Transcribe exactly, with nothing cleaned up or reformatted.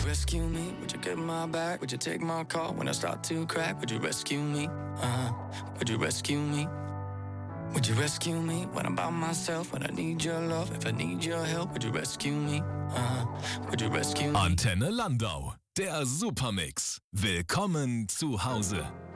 rescue me? Would you get my back? Would you take my call when I start to crack? Would you rescue me? Uh-huh. Would you rescue me? Would you rescue me when I'm by myself? When I need your love, if I need your help, would you rescue me? Uh-huh. Would you rescue me? Antenne Landau, der Supermix. Willkommen zu Hause.